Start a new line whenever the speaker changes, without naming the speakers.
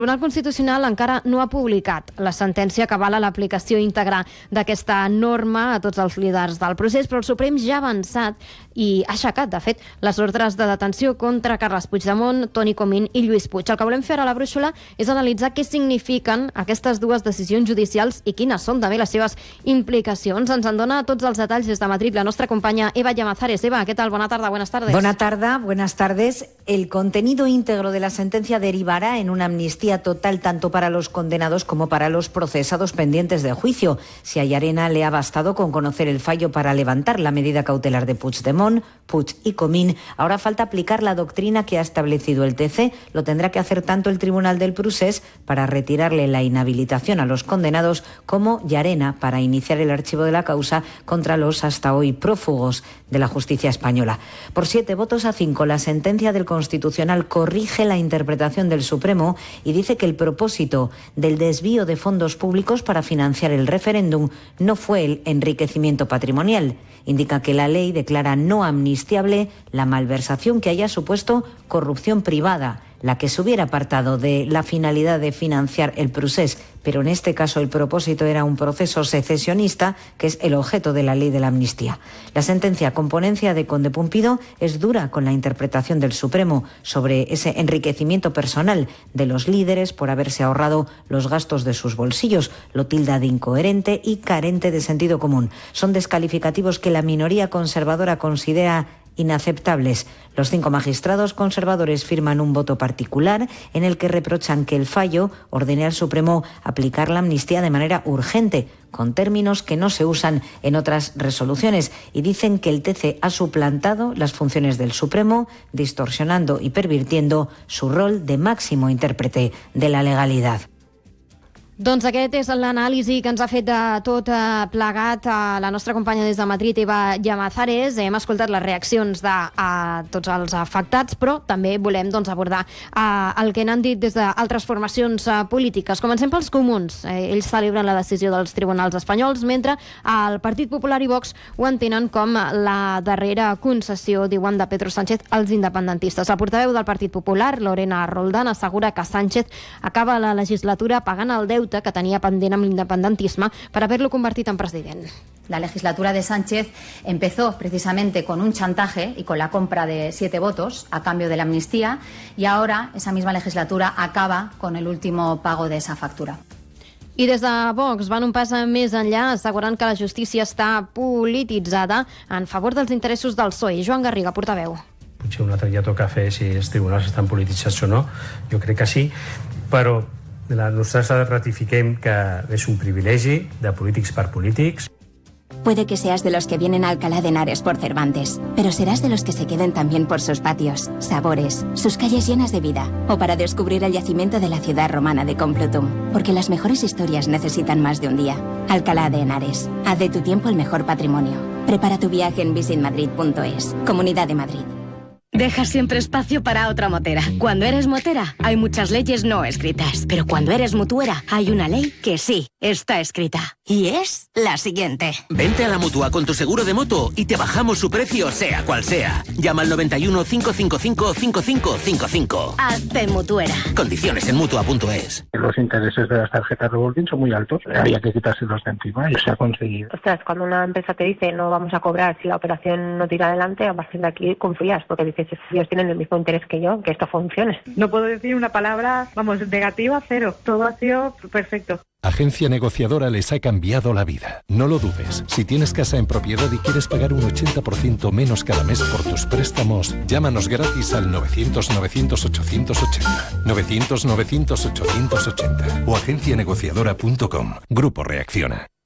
El Tribunal Constitucional encara no ha publicat la sentència que avala l'aplicació íntegra d'aquesta norma a tots els líders del procés, però el Suprem ja ha avançat i ha aixecat, de fet, les ordres de detenció contra Carles Puigdemont, Toni Comín i Lluís Puig. El que volem fer ara a la brúixola és analitzar què signifiquen aquestes dues decisions judicials i quines són també les seves implicacions. Ens en dona tots els detalls des de Madrid la nostra companya Eva Llamazares. Eva, ¿qué tal? Buenas tardes.
Buenas tardes. El contenido íntegro de la sentencia derivará en una amnistía total tanto para los condenados como para los procesados pendientes de juicio. Si a Llarena le ha bastado con conocer el fallo para levantar la medida cautelar de Puigdemont, Puig y Comín, ahora falta aplicar la doctrina que ha establecido el TC. Lo tendrá que hacer tanto el Tribunal del Procés para retirarle la inhabilitación a los condenados como Llarena para iniciar el archivo de la causa contra los hasta hoy prófugos de la justicia española. Por 7-5, la sentencia del Constitucional corrige la interpretación del Supremo y dice que el propósito del desvío de fondos públicos para financiar el referéndum no fue el enriquecimiento patrimonial. Indica que la ley declara no amnistiable la malversación que haya supuesto corrupción privada, la que se hubiera apartado de la finalidad de financiar el procés, pero en este caso el propósito era un proceso secesionista, que es el objeto de la ley de la amnistía. La sentencia con ponencia de Conde Pumpido es dura con la interpretación del Supremo sobre ese enriquecimiento personal de los líderes por haberse ahorrado los gastos de sus bolsillos. Lo tilda de incoherente y carente de sentido común. Son descalificativos que la minoría conservadora considera inaceptables. Los 5 magistrados conservadores firman un voto particular en el que reprochan que el fallo ordene al Supremo aplicar la amnistía de manera urgente, con términos que no se usan en otras resoluciones, y dicen que el TC ha suplantado las funciones del Supremo, distorsionando y pervirtiendo su rol de máximo intérprete de la legalidad.
Doncs aquest és l'anàlisi que ens ha fet de tot plegat la nostra companya des de Madrid, Eva Llamazares. Hem escoltat les reaccions de tots els afectats, però també volem abordar el que n'han dit des d'altres formacions polítiques. Comencem pels comuns. Ells celebren la decisió dels tribunals espanyols, mentre el Partit Popular i Vox ho entenen com la darrera concessió, diuen, de Pedro Sánchez als independentistes. La portaveu del Partit Popular, Lorena Roldán, assegura que Sánchez acaba la legislatura pagant el deute que tenia pendent amb l'independentisme per haver-lo convertit en president.
La legislatura de Sánchez empezó precisamente con un chantaje y con la compra de 7 votos a cambio de la amnistía, y ahora esa misma legislatura acaba con el último pago de esa factura.
I des de Vox van un pas més enllà, assegurant que la justícia està polititzada en favor dels interessos del PSOE. Joan Garriga, portaveu.
Potser un altre dia toca fer si els tribunals estan polititzats o no. Jo crec que sí, però nosaltres ratifiquem que és un privilegi de polítics per polítics.
Puede que seas de los que vienen a Alcalá de Henares por Cervantes, pero serás de los que se queden también por sus patios, sabores, sus calles llenas de vida, o para descubrir el yacimiento de la ciudad romana de Complutum, porque las mejores historias necesitan más de un día. Alcalá de Henares, haz de tu tiempo el mejor patrimonio. Prepara tu viaje en visitmadrid.es, Comunidad de Madrid.
Deja siempre espacio para otra motera. Cuando eres motera, hay muchas leyes no escritas. Pero cuando eres mutuera, hay una ley que sí está escrita. Y es la siguiente.
Vente a la Mutua con tu seguro de moto y te bajamos su precio, sea cual sea. Llama al 91 555 5555.
Hazte mutuera.
Condiciones en Mutua.es.
Los intereses de las tarjetas revolving son muy altos. Había que quitárselos de encima y se ha conseguido.
Ostras, cuando una empresa te dice no vamos a cobrar si la operación no tira adelante, a partir de aquí confías, porque dices, ellos tienen el mismo interés que yo, que esto funcione.
No puedo decir una palabra, negativa, cero. Todo ha sido perfecto.
Agencia Negociadora les ha cambiado la vida. No lo dudes. Si tienes casa en propiedad y quieres pagar un 80% menos cada mes por tus préstamos, llámanos gratis al 900-900-880. 900-900-880 o agencianegociadora.com. Grupo Reacciona.